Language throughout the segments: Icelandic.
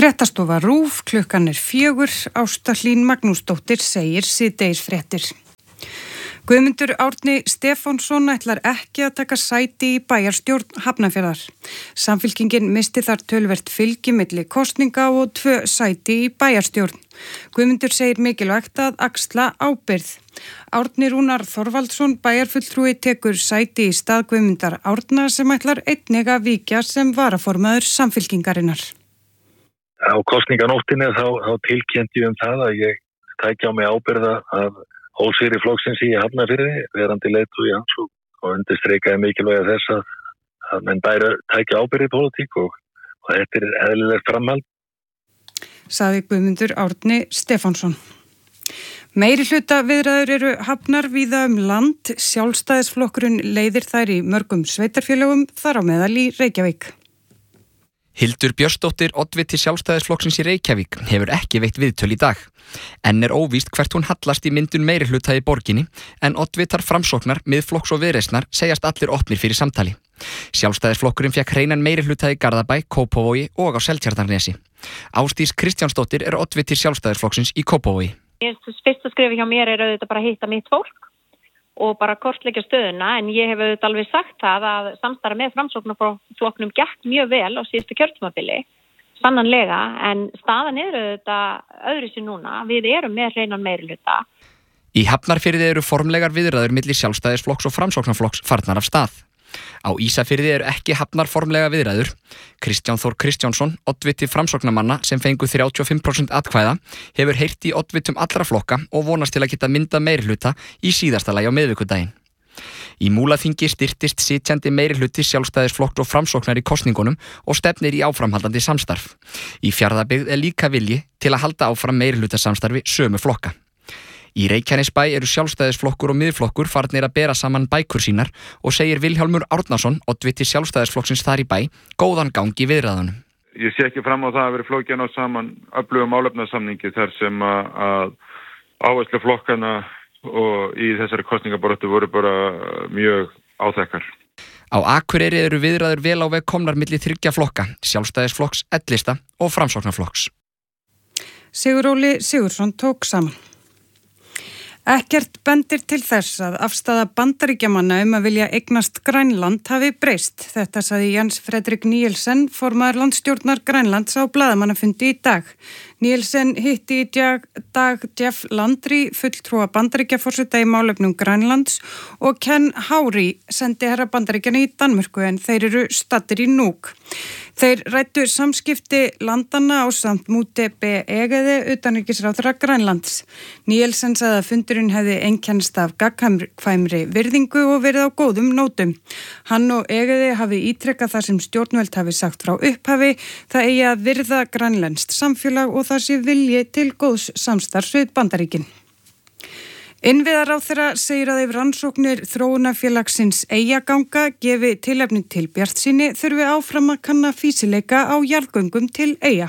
Fréttastofa RÚV, klukkan 4, Ásta Hlín Magnúsdóttir segir síðdegisfréttir. Guðmundur Árni Stefánsson ætlar ekki að taka sæti í bæjarstjórn Hafnarfjarðar. Samfylkingin misti þar töluvert fylgi milli kosninga og 2 sæti í bæjarstjórn. Guðmundur segir mikilvægt að axla ábyrgð. Árni Rúnar Þorvaldsson bæjarfulltrúi tekur sæti í stað Guðmundar Árna sem ætlar einnig að víkja sem varaformaður Samfylkingarinnar. Á kosninganóttinni þá tilkynnti ég það að ég tæki á mig ábyrgð af ósigri flokksins í Hafnarfirði, verandi leiðtogi hans og undirstrikaði mikilvægi þess að menn tæki ábyrgð í pólitík og þetta eðlilegt framhald. Sagði Guðmundur Árni Stefánsson. Meirihluta viðræður eru hafnar víða land. Sjálfstæðisflokkurinn leiðir þær í mörgum sveitarfélögum, þar á meðal í Reykjavík. Hildur Björnsdóttir, oddviti Sjálfstæðisflokksins í Reykjavík, hefur ekki veitt viðtöl í dag. Enn óvíst hvert hún hallast í myndun meirihluta í borginni, en oddvitar Framsóknar, Miðflokks og Viðreisnar segjast allir opnir fyrir samtali. Sjálfstæðisflokkurinn fékk hreinan meirihluta í Garðabæ, Kópavogi og á Seltjarnarnesi. Ásdís Kristjánsdóttir er oddviti Sjálfstæðisflokksins í Kópavogi. Fyrsta skrefi hjá mér er auðvitað bara að hitta mitt fólk og bara kortleggja stöðuna, en ég hef auðvitað alveg sagt það að samstarf með Framsóknarflokknum gekk mjög vel á síðustu kjörtímabili, sannanlega, en staðan er auðvitað öðruvísi núna. Við erum með hreinan meirihluta. Í Hafnarfirði eru formlegar viðræður milli Sjálfstæðisflokks og Framsóknarflokks farnar af stað. Á Ísafirði eru ekki hafnar formlega viðræður. Kristján Þór Kristjánsson, oddviti Framsóknarmanna sem fengu 35% atkvæða, hefur heyrt í oddvitum allra flokka og vonast til að geta mynda meirihluta í síðasta lagi á miðvikudaginn. Í Múlaþingi styrtist sitjandi meirihluti Sjálfstæðisflokks og Framsóknar í kosningunum og stefnir í áframhaldandi samstarf. Í Fjarðabyggð er líka vilji til að halda áfram meirihlutasamstarfi sömu flokka. Í Reykjanesbæ eru Sjálfstæðisflokkur og Miðflokkur farnir að bera saman bækur sínar og segir Vilhjálmur Árnason, oddviti Sjálfstæðisflokksins þar í bæ, góðan gang í viðræðunum. Ég sé ekki fram á það að vera flókið að ná saman öflugum málefnasamningi þar sem að áherslu flokkana og í þessari kosningabaráttu voru bara mjög áþekkar. Á Akureyri eru viðræður vel á veg komnar milli 3 flokka, Sjálfstæðisflokks, L-lista og Framsóknarflokks. Siguróli Sigurðsson tók saman. Ekkert bendir til þess að afstaða Bandaríkjamanna að vilja eignast Grænland hafi breyst. Þetta sagði Jens Fredrik Nielsen, formaður landsstjórnar Grænlands á blaðamannafundi í dag. Nielsen hitti í dag Jeff Landry, fulltrúa Bandaríkjaforseta í málefnum Grænlands, og Ken Hári, sendiherra Bandaríkjanna í Danmörku, en þeir eru staddir í Nuuk. Þeir ræddu samskipti landanna ásamt Múte B. Egede, utanríkisráðherra Grænlands. Nielsen sagði að fundurinn hefði einkennst af gagnkvæmri virðingu og verið á góðum nótum. Hann og Egede hafi ítrekkað það sem stjórnvöld hafi sagt frá upphafi, það eigi að virða grænlenskt samfélag og það sé vilji til góðs samstarfs við Bandaríkin. Innviðaráðherra segir að ef rannsóknir þróunarfélagsins Eyjaganga gefi tilefni til bjartsýni þurfi áfram að kanna fýsileika á jarðgöngum til Eyja.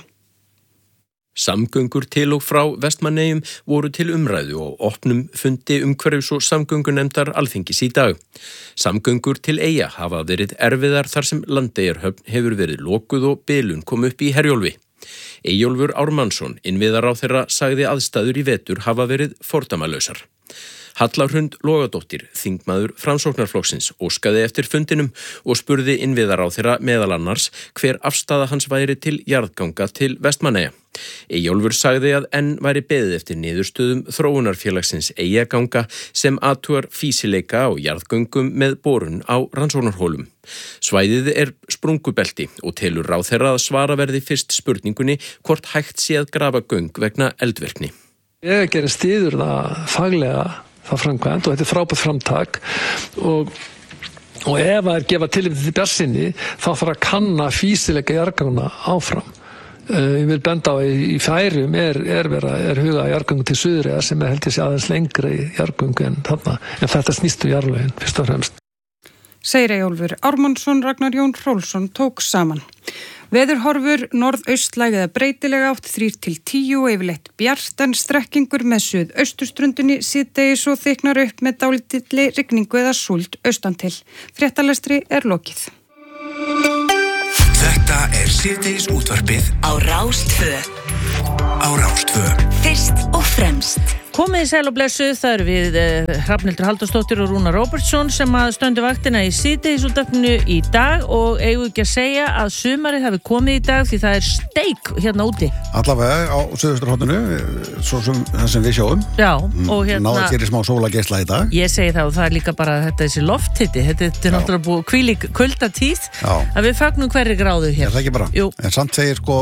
Samgöngur til og frá Vestmannaeyjum voru til umræðu og opnum fundi umhverfis- og samgöngunefndar Alþingis í dag. Samgöngur til Eyja hafa verið erfiðar þar sem Landeyjahöfn hefur verið lokuð og bilun kom upp í Herjólfi. Eyjólfur Ármannsson, innviðaráðherra, sagði aðstæður í vetur hafa verið fordæmalausar. Halla Hrund Logadóttir, þingmaður Framsóknarflokksins, óskaði eftir fundinum og spurði innviðaráðherra meðal annars hver afstaða hans væri til jarðganga til Vestmannaeyja. Eyjólfur sagði að enn væri beðið eftir niðurstöðum þróunarfélagsins Eyjaganga sem athugar fýsileika á jarðgöngum með borun á rannsóknarhólum. Svæðið er sprungubelti og telur ráðherra að svara verði fyrst spurningunni hvort hægt sé að grafa göng vegna eldvirkni. Ég gerir styður það faglega það framkvæmt og þetta er frábært framtak og ef það er gefa tilefni til bjartsýni þá þarf að kanna fýsileika jarðganga áfram. Ég vil benda á að í Færeyjum er hugað jarðgöngum til Suðureyjar sem held ég sé aðeins lengri jarðgöngu en þarna, en þetta snýst jarðlögin fyrst og fremst. Segir Eyjólfur Ármannsson, Ragnar Jón Hrólfsson tók saman. Veðurhorfur norðaustlæg eða breytilega átt 3-10 og yfirleitt bjart en strekkingur með suðausturströndinni síðdegis og þyknar upp með dálítilli rigningu eða súld austan til. Fréttalestri er lokið. Þetta er síðdegis útvarpið á Rás 2. Á Rás 2. Fyrst og fremst. Komið í sæl og blessuð, það eru við Hrafnhildur Halldórsdóttir og Rúnar Róbertsson sem að stöndu vaktina í síðdegisútvarpinu í dag og eigum ekki að segja að sumarið hafi komið í dag því það er steik hérna úti. Allavega á suðausturhorninu, svo sem það sem við sjáum. Já, og hérna... Náðu fyrir smá sólageisla í dag. Ég segi það og það er líka bara þessi lofthiti, þetta er náttúrulega búið hvílík kuldatíð að við fagnum hverri gráðu hér. Það ekki bara. Jú. En samt segir sko...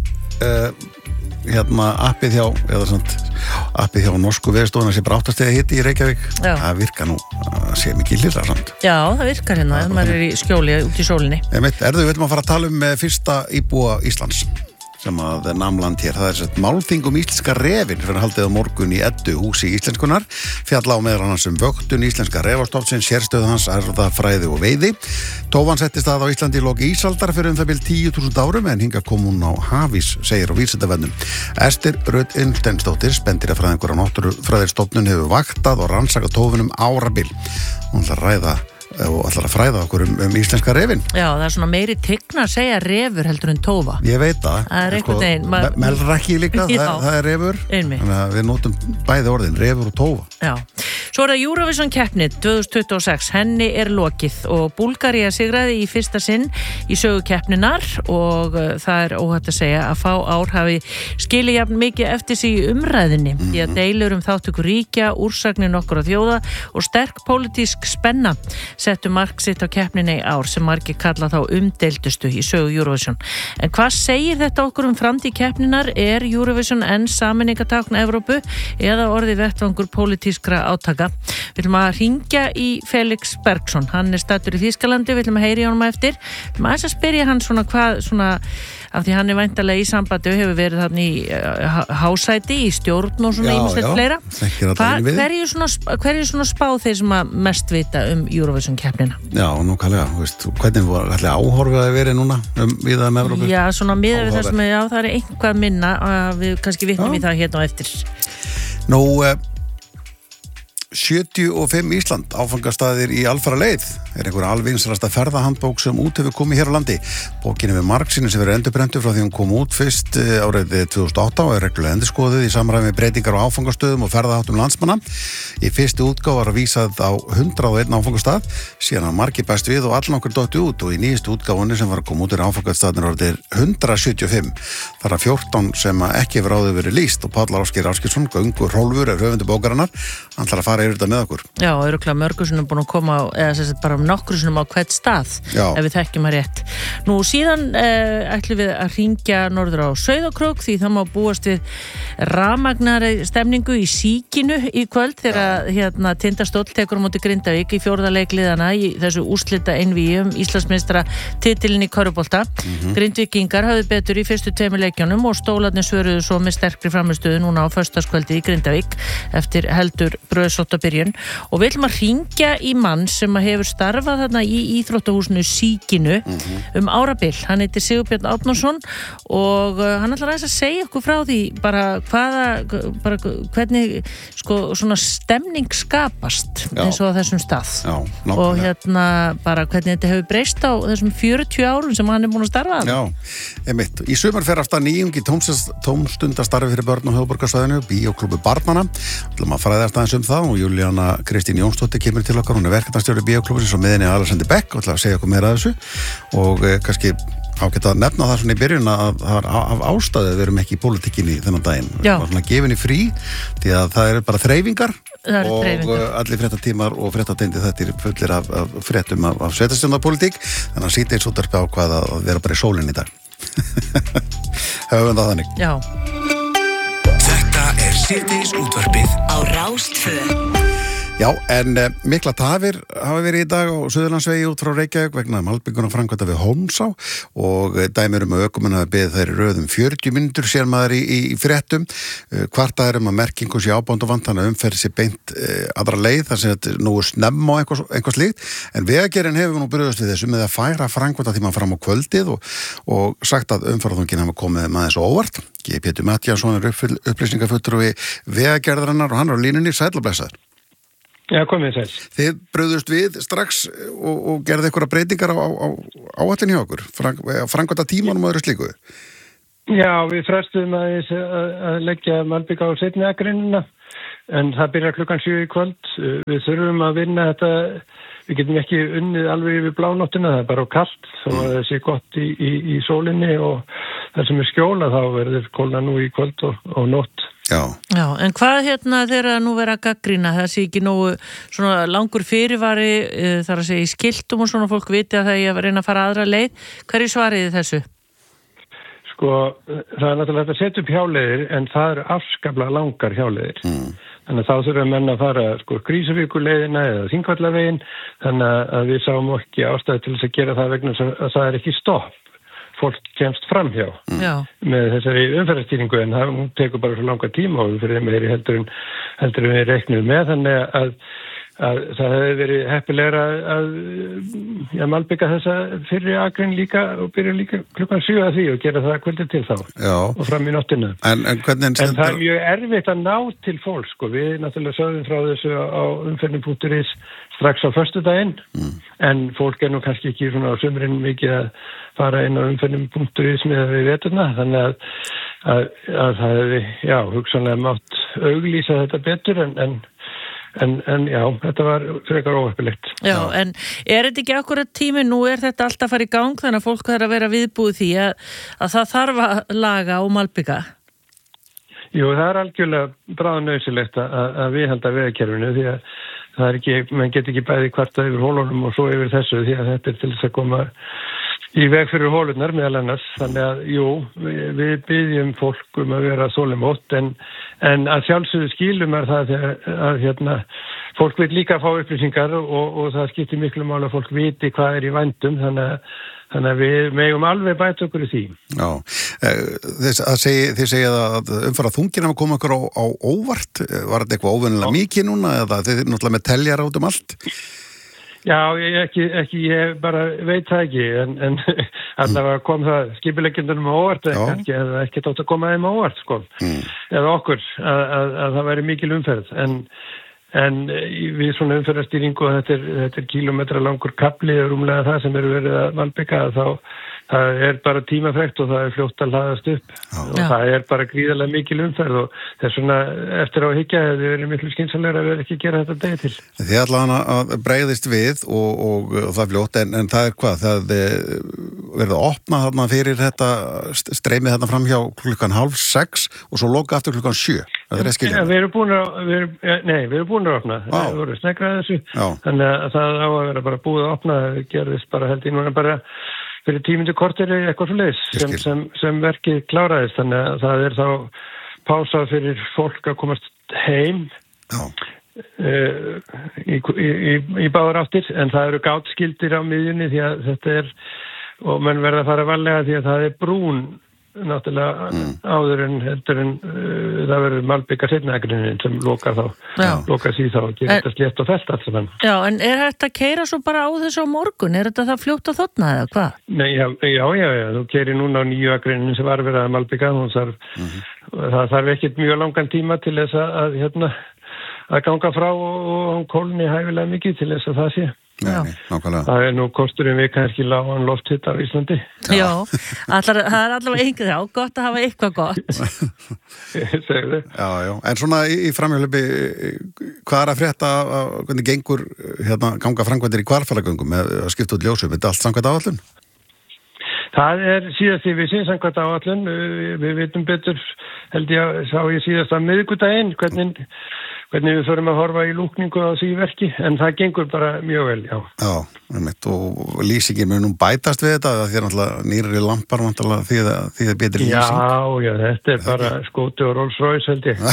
appið hjá norsku veðurstofuna sem bara 8 stiga hiti í Reykjavík. Það virkar nú að sé mikið lilla samt. Já, það virkar hérna ef maður er í skjóli út í sólinni. Við ætlum að fara að tala um fyrsta íbúa Íslands sem að namland hér. Það er málþing íslenska refin fyrir haldið á morgun í Eddu húsi íslenskunar. Fjalla á meðal annars vöktun íslenska refastofnsins, sérstöðu hans, erfðafræði og veiði. Tófan settist að á Íslandi í lok ísaldar fyrir það bil 10.000 árum en hingað kom hún á hafís, segir á Vísindavefnum. Ester Rut Unnsteinsdóttir, spendýrafræðingur á Náttúrufræðistofnun hefur vaktað og rannsakað tófunum árabil. Hún ætlar að fræða okkur íslenska refin. Já, það er svona meiri tigna að segja refur heldur en tófa. Ég veit það. Það er einhvern veginn. Melrakki líka, það er refur. Þannig að við notum bæði orðin, refur og tófa. Já. Svo er það Eurovision keppni 2026. Henni er lokið og Búlgaría sigraði í fyrsta sinn í sögu keppninar og það er óhætt að segja að fá ár hafi skilið jafn mikið eftir sig í umræðinni. Því að deilur þáttöku ríkja, úrsagnir nokkurra þjóða og sterk pólitísk spenna settu mark sitt á keppninni í ár sem margir kalla þá umdeildustu í sögu Eurovision. En hvað segir þetta okkur framtíð keppninar? Er Eurovision enn sameiningatákn Evrópu eða orðið vettvangur pólitískra átaka? Við ætlum að hringja í Felix Bergsson. Hann er staddur í Þýskalandi, við ætlum að heyri honum eftir. Við ætlum að spyrja hann af því hann er væntanlega í sambandi og hefur verið þarna í hásæti, í stjórn og ýmislegt fleira. Hverju svona spá þeir sem að mest vita Eurovision keppnina? Já, nákvæmlega, hvernig var allir áhorfið að vera núna viða Evrópu? Já, svona miðað við það sem það er einhvað minna að við kannski vitnum í það hérna og eftir. 75 Ísland áfangastaðir í alfara leið er einhver alvinsrasta ferðahandbók sem út hefur komið hér á landi. Bókin hefur margsýni sem verið endurbrendur frá því hún kom út fyrst árið 2008 og er reglulega endurskoðuð í samræmi með breytingar á áfangastöðum og ferðaháttum landsmanna. Í fyrstu útgáfu var vísað á 101 áfangastað, síðan að margir bæst við og allnokkur dottu út og í nýjastu útgáfunni sem var að koma út áfangastaðnir orðið 175. Það er 14 sem ekki hefur áður verið lýst og Páll Ásgeir Ásgeirsson, Göngu Hrólfur er höfundur bókarinnar. Hann ætlar að fara yfir þetta með okkur. Já, örugglega mörgur sinnum búin að koma eða bara nokkru sinnum á hvert stað ef við þekkjum að rétt. Nú síðan ætlum við að hringja norður á Sauðárkrók því það má búast við rafmagnari stemningu í Síkinu í kvöld þegar Tindastóll tekur á móti Grindavík í 4. leik liðana í þessu úrslita einvígi Íslandsmeistara titilinn í körfubolta. Grindvíkingar hafði betur í fyrstu 2 leikjunum og stólarnir svöruðu svo með sterkri frammistöðu núna á föstudagskvöldi í Grindavík eftir heldur bröðsótta byrjun og við ætlum að hringja í mann sem hefur starfað þarna í íþróttahúsinu Síkinu árabil. Hann heitir Sigurbjörn Árnason og hann ætlar að segja okkur frá því hvernig svona stemning skapast eins og á þessum stað. Já, og hvernig þetta hefur breyst á þessum 40 árum sem hann er búin að starfa. Já, einmitt. Í sumar fer aftan nýjung í tómstundastarfi fyrir börn á höfuðborgarsvæðinu, Bíóklúbbu barnanna. Við ætlum að fræðast aðeins það og Júlíana Kristín Jónsdóttir kemur til okkar, hún er verkefnastjóri Bíóklúbbsins og meðinni Alexander Beck og ætla að segja okkur meira af þessu og kannski ágætt að nefna það svona í byrjun að það er af ástæðu að við erum ekki í pólitíkinni þennan daginn. Við erum svona gefinni frí því að það eru bara þreifingar og allir fréttatímar og fréttateindi þetta er fullir af fréttum af sveitarstjórnarpólitík þannig að síðdeis útvarpið ákvað að vera bara í sólinn í dag. Höfum það þannig. Já. Þetta er síðdeis útvarpið á Rás 2. Já, en mikla tafir hafa verið í dag á Suðurlandsvegi út frá Reykjavík vegna malbinguna framkvæmda við Hólmsá og dæmir að ökumenn hafa beðið þær í röðum 40 mínútur sér maður í fréttum. Kvartað að merkingu sé ábánd og vant þannig að umferð sé beint aðra leið þar sem þetta nú er snemm á eitthvað slíkt en Vegagerðin hefur nú brugðist við þessu með að færa framkvæmda tíma fram á kvöldið og sagt að umferðarþungin hafa komið með þessu óvart. Pétur Matthíasson er upplýsingafulltrúi Vegagerðarinnar og hann er á línunni. Sæll og blessaður. Já, komið sæl. Þið brugðust við strax og gerði einhverja breytingar á áætlun hjá okkur, framkvæmda tímanum og öðru slíku. Já, við frestuðum að leggja malbika á seinni akreinina, en það byrjar klukkan 7 í kvöld. Við þurfum að vinna þetta, við getum ekki unnið alveg yfir blánóttina, það er bara kalt, þá það sé gott í sólinni og það sem er skjóla, þá verður kólna nú í kvöld og nótt. Já, en hvað þegar nú vera að gagnrýna, það sé ekki nógu svona langur fyrirvari, þar að segja í skiltum og svona fólk viti að það er að reyna að fara aðra leið. Hverju svariði þessu? Sko, það er náttúrulega að setja upp hjáleiðir, en það eru afskaplega langar hjáleiðir. Þannig að þá þurfa menn að fara Krísuvíkurleiðina eða Þingvallaveginn, þannig að við sáum ekki ástæði til þess að gera það vegna að það er ekki stopp. Fólk kemst framhjá með þessari umferðarstýringu, en það tekur bara svo langa tíma og fyrir meiri heldur en við reiknum með, þannig að það hefði verið heppilegra að malbika þessa fyrri akrein líka og byrja líka klukkan 7 að því og gera það kvöldi til þá og fram í nóttina. En það er mjög erfitt að ná til fólk, sko. Við náttúrulega sögðum frá þessu á umferðin.is strax á föstudaginn, en fólk er nú kannski ekki svona á sumrin mikið að fara inn á umferðin.is með við veturna, þannig að það hefði, hugsanlega mátt auglýsa þetta betur, en já, þetta var frekar óheppilegt. Já, en er þetta ekki akkurat tími, nú er þetta alltaf að fara í gang, þannig að fólk þarf að vera viðbúið því að það þarf að laga og malbika? Jú, það er algjörlega bráðnauðsilegt að viðhalda vegakerfinu, því að það er ekki, mann get ekki bæði kvarta yfir hólunum og svo yfir þessu, því að þetta er til þess að koma í veg fyrir hólunar meðal annars, þannig að við byggjum fólk að vera þolinmótt, en að sjálfsögðu skilum er það að fólk vil líka fá upplýsingar og það skiptir miklu máli að fólk viti hvað er í vændum, þannig að við megum alveg bæta okkur í því. Já, þið segið að umfara þungina að koma okkur á óvart, var þetta eitthvað óvennilega mikið núna eða þið náttúrulega með teljar út allt? Já, ég bara veit það ekki, en allavega kom það skipuleggjendunum á óvart, kannski hefði ekki tótt að koma þeim á óvart, sko, eða okkur, að það væri mikil umferð, en við svona umferðarstýringu, þetta er kílómetra langur kapli, rúmlega það sem eru verið að malbika, þá það er bara tímafrekt og það er fljótt að hlaðast upp og það er bara gríðarlega mikil umferð og þess vegna eftir á að hyggja hefði verið miklu skynsamlegra að vera ekki að gera þetta degi til. Þið allan að bregðist við og það er fljótt en það er hvað? Það verið að opna þarna fyrir þetta streymið þarna fram hjá klukkan 5:30 og svo loka aftur klukkan 7. Það er skilja. Við erum búin að opna. Það voru snegrað þessu. Þannig að það á að vera bara búið að opna. Það gerðist bara held ég núna bara fyrir 10 mínútur korter eitthvað svo leiðis sem verkið kláraðist, þannig að það er þá pása fyrir fólk að komast heim í báðar áttir, en það eru gáttskildir á miðjunni því að þetta er, og menn verða að fara varlega því að það er brún náttúrulega áður en heldur en það verður malbika seinnaakreinin sem lokar því þá og gerir þetta slétt og fellt alls saman. Já, en er þetta að keyra svo bara á þessu á morgun? Er þetta það fljótt að þotna eða hvað? Nei, já, þú keyrir núna á nýju akreinin sem var verið að malbika, það þarf ekkert mjög langan tíma til þess að ganga frá og kólni hæfilega mikið til þess að það sé. Nei, það er nú kosturinn við kannski lágan lofthita á Íslandi. Já, það er allavega einhverja gott að hafa eitthvað gott. Segðu. Já, en svona í framhjálpi, hvað er að frétta, hvernig gengur ganga framkvæmdir í Hvalfjarðargöngum með að skipta út ljósum, er þetta allt samkvæmt áætlun? Það er síðast því við séum samkvæmt áætlun, við vitum betur, held ég sá ég síðast að miðvikudaginn, hvernig við förum að horfa í lúkningu á því verki, en það gengur bara mjög vel, já. Já, og lýsingin mun nú bætast við þetta, því er náttúrulega nýrri lampar, því það er betri lýsing. Já, þetta er bara skóti og Rolls Royce, held ég.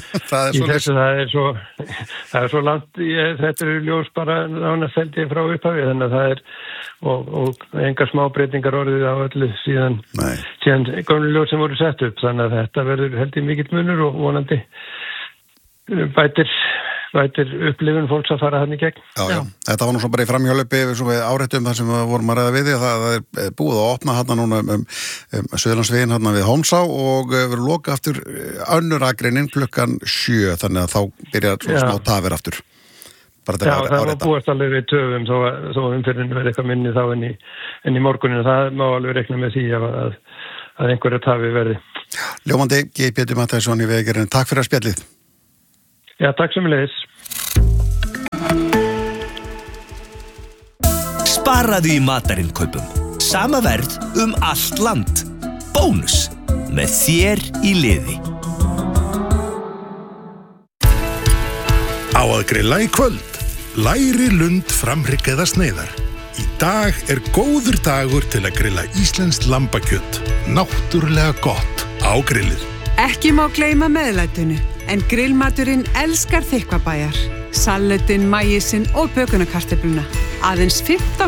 Það er svo langt, þetta eru ljós bara nánast held ég frá upphafi, þannig að það er, og engar smábreytingar orðið á öllu síðan gömlu ljós sem voru sett upp, þannig að þetta verður held ég mikill munur og vonandi bætir upplifun fólks að fara hann í gegn. Já. Þetta var nú svo bara í framhjálpi við áréttum þar sem við vorum að ræða við því að það er búið að opna hann núna Suðurlandsveginn hann við Hómsá og verður loka aftur önnur akreinin klukkan 7, þannig að þá byrjar svo smá tafir aftur. Já, það var búast alveg við töfum þó umferðinu verið eitthvað minni þá en í morguninu. Það má alveg rekna með því að einhverja tafi verði. Ljómandi, G. Pétur Matthíasson í Vegagerðinni. Takk fyrir að spjallið. Já, takk sömuleiðis. Sparaðu í matarinkaupum. Sama verð allt land. Bónus. Með þér í liði. Á að grilla í kvöld. Læri, lund, framhrygg eða sneiðar. Í dag góður dagur til að grilla íslenskt lambakjöt. Náttúrulega gott á grillið. Ekki má gleyma meðlætinu, en grillmaturinn elskar Þykkvabæjar. Salatinn, maísinn og bökunarkartöfluna. Aðeins 15